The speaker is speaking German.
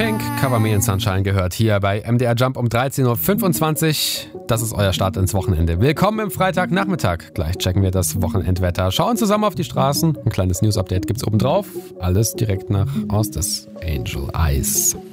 Pink, Cover Me in Sunshine gehört hier bei MDR Jump um 13.25 Uhr. Das ist euer Start ins Wochenende. Willkommen im Freitagnachmittag. Gleich checken wir das Wochenendwetter. Schauen zusammen auf die Straßen. Ein kleines News-Update gibt's obendrauf. Alles direkt nach Aus des Angel Eyes.